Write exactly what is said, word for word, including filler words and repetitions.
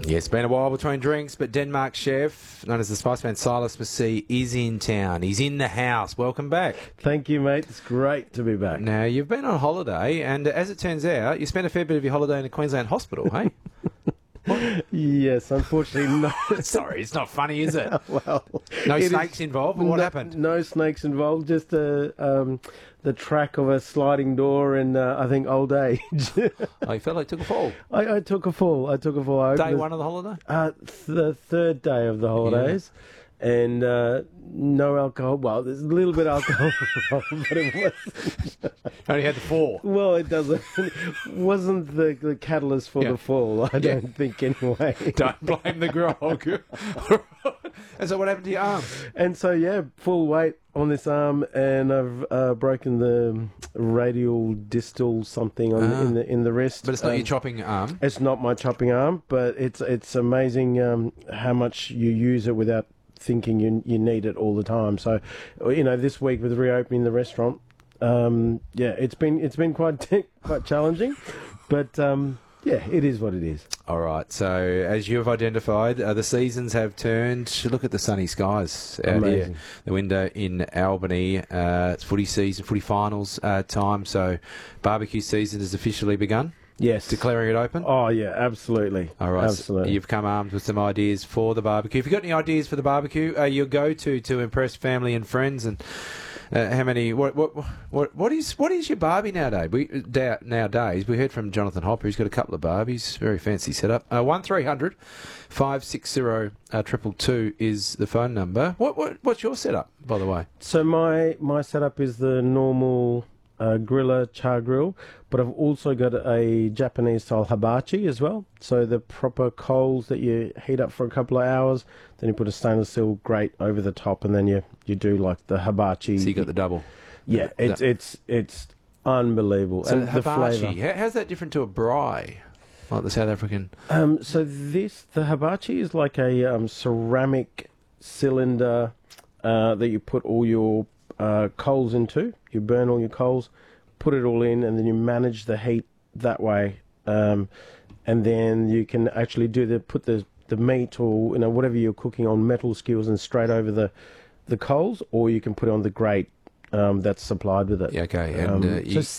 Yeah, it's been a while between drinks, but Denmark chef, known as the Spiceman Silas Massey, is in town. He's in the house. Welcome back. Thank you, mate. It's great to be back. Now, you've been on holiday, and as it turns out, you spent a fair bit of your holiday in a Queensland hospital, hey? Yes, unfortunately not. Sorry, it's not funny, is it? Well, No it snakes is- involved, but what no, happened? No snakes involved, just uh, um, the track of a sliding door and uh, I think old age. Oh, you felt like you took a fall. I, I took a fall. I took a fall. I Day opened one of the holiday? Uh, th- the third day of the holidays. And uh, no alcohol. Well, there's a little bit of alcohol, but it was Only had the fall. well. It doesn't wasn't the, the catalyst for Yeah. the fall. I Yeah. don't think anyway. Don't blame the grog. And so what happened to your arm? And so yeah, full weight on this arm, and I've uh, broken the radial distal something on Ah. in the in the wrist. But it's not Um, your chopping arm. It's not my chopping arm, but it's it's amazing um, how much you use it without thinking you you need it all the time. So, you know, this week with reopening the restaurant, um, yeah, it's been it's been quite quite challenging, but um, yeah, it is what it is. All right. So, as you have identified, uh, the seasons have turned. Look at the sunny skies out here. Amazing. The window in Albany. Uh, it's footy season, footy finals uh, time. So, barbecue season has officially begun. Yes. Declaring it open. Oh yeah, absolutely. All right. Absolutely. So you've come armed with some ideas for the barbecue. If you've got any ideas for the barbecue, uh, your go-to to impress family and friends, and uh, how many? What what what what is what is your barbie nowadays? We da- nowadays we heard from Jonathan Hopper. He's got a couple of barbies. Very fancy setup. Uh, one three hundred five six zero uh, triple two is the phone number. What what what's your setup, by the way? So my my setup is the normal uh, griller char grill, but I've also got a Japanese style hibachi as well. So the proper coals that you heat up for a couple of hours, then you put a stainless steel grate over the top, and then you you do like the hibachi. So you got the double. yeah, it's it's it's unbelievable. So and the the hibachi. flavour. How, how's that different to a braai, like the South African? Um, so this the hibachi is like a um, ceramic cylinder uh, that you put all your uh, coals into. You burn all your coals, put it all in, and then you manage the heat that way. Um, and then you can actually do the put the the meat or you know whatever you're cooking on metal skewers and straight over the the coals, or you can put it on the grate um, that's supplied with it. Yeah, okay. And Um, uh, so you, s-